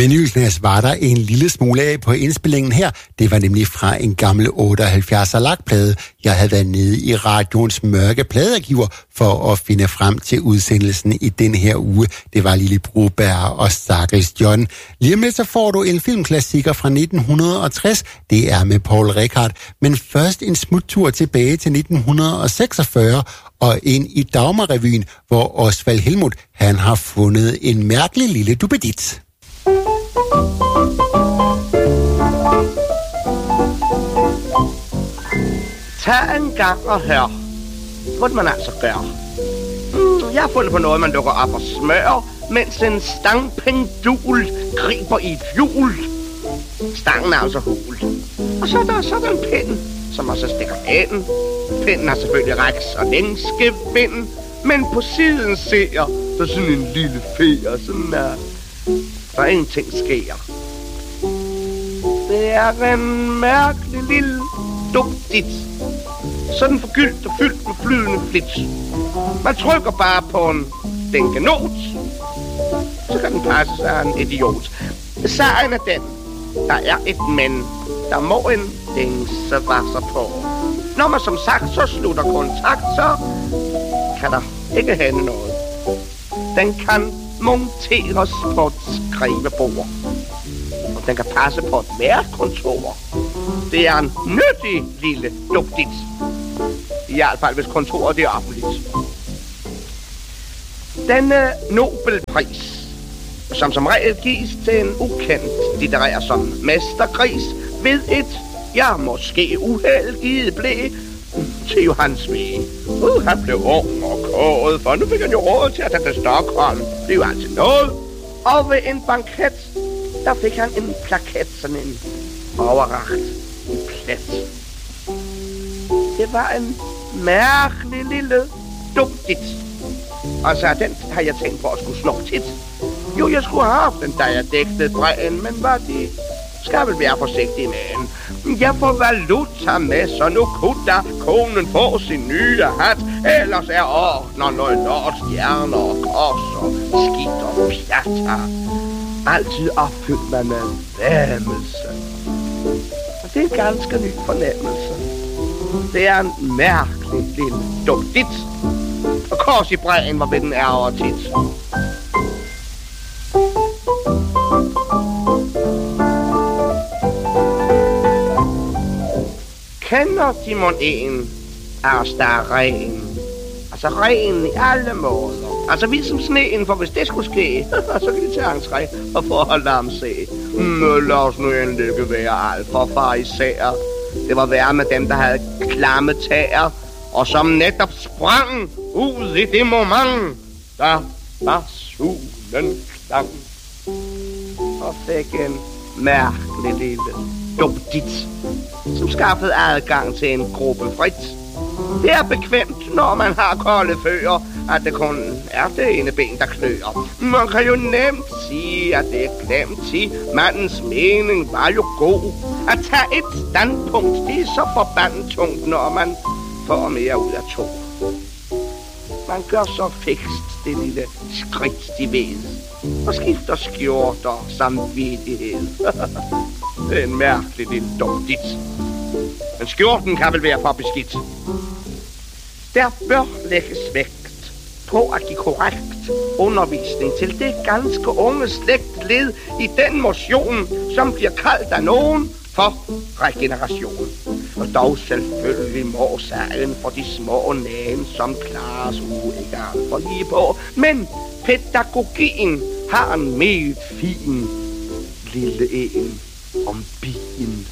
Vinylknas var der en lille smule af på indspillingen her. Det var nemlig fra en gammel 78'er lakplade. Jeg havde været nede i radioens mørke pladearkiver for at finde frem til udsendelsen i den her uge. Det var Lille Broberg og Stakkels John. Lige med så får du en filmklassiker fra 1960. Det er med Paul Rickard. Men først en smuttur tilbage til 1946 og ind i Dagmarrevyen, hvor Osvald Helmuth han har fundet en mærkelig lille duppedit. Tag en gang og hør. Hvad man altså gør. Jeg har fundet på noget, man lukker op og smører, mens en stangpendul griber i et hjul. Stangen er altså hul. Og så er der en pind, som også stikker ind. Pinden har selvfølgelig ræks og længskevind, men på siden ser der sådan en lille fer, sådan der ingenting sker. Det er en mærkelig lille dugtigt. Sådan forgyldt og fyldt med flydende flits. Man trykker bare på en denkenot, så kan den passe sig en idiot. Sagen er den, der er et men, der må en dingse vasser på. Når man som sagt så slutter kontakt, så kan der ikke hænde noget. Den kan monteres på et skrivebord. Og den kan passe på et værtskontor. Det er en nyttig lille dugtigt. I hvert fald hvis kontoret er offentligt. Denne Nobelpris, som regel gives til en ukendt litterær som mestergris, ved et, måske uheldigt blev til Johannes V. Han blev ung og kåret, for nu fik han jo råd til at tage til Stockholm. Det er jo altid noget. Og ved en banket, der fik han en plaket, sådan en overragt i plet. Det var en mærkelig lille dugtigt. Og så den har jeg tænkt på at skulle snuppe tit. Jo, jeg skulle have haft den, da jeg dæktede brænden, men hvad de skal vel være forsigtig med den. Jeg får valuta med, så nu kunne da konen få sin nye hat. Ellers er ordner noget lort, stjerner og kors og skidt og pjatter. Altid opfyldt man med væmmelse. Og det er en ganske ny fornemmelse. Det er en mærkelig lille dugtigt. Og kors i brænden, hvor ved den er over tit. Kender de mon en af os, der er ren? Altså ren i alle måder. Altså vi som sneen, for hvis det skulle ske, så kan de tage entræ og få holde ham se. Lad os nu endelig ikke være alt for far især. Det var værre med dem, der havde klamme tæer, og som netop sprang ud i det moment, der var solen klang. Og fik en mærkelig lille dugtigt, som skaffede adgang til en gruppe frit. Det er bekvemt, når man har kolde fødder, at det kun er det ene ben, der klør. Man kan jo nemt sige, at det er glemt i. Mandens mening var jo god. At tage et standpunkt, det er så forbandet tungt, når man får mere ud af to. Man gør så fikst det lille skridt, de ved, og skifter skjorter samvittighed. Det er en mærkelig lille dugtigt. Men skjorten kan vel være for beskidt. Der bør lægges vægt på at give korrekt undervisning til det ganske unge slægtled i den motion, som bliver kaldt af nogen for regeneration. Og dog selvfølgelig må sagen for de små nægen, som klares ikke alt for lige på. Men pædagogien har en meget fin lille en om bien.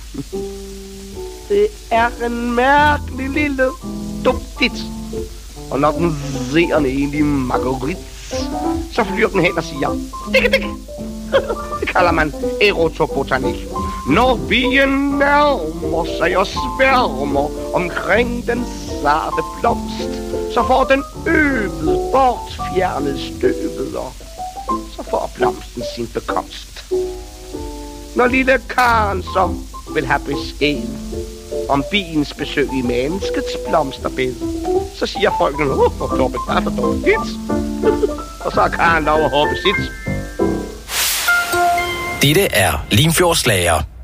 Det er en mærkelig lille dugtigt. Og når den ser en egentlig Marguerite, så flyr den hen og siger dik, dik. Det kalder man erotobotanik. Når bien nærmer sig og sværmer omkring den sarte blomst, så får den øvet bortfjernet støvet, og så får blomsten sin bekomst. Når lille Karen så vil have besked om biens besøg i menneskets blomsterbed, så siger folkene, hvor dobbelt er for dårligt. Og så har Karen lov at håbe sit. Dette er Limfjords Slager.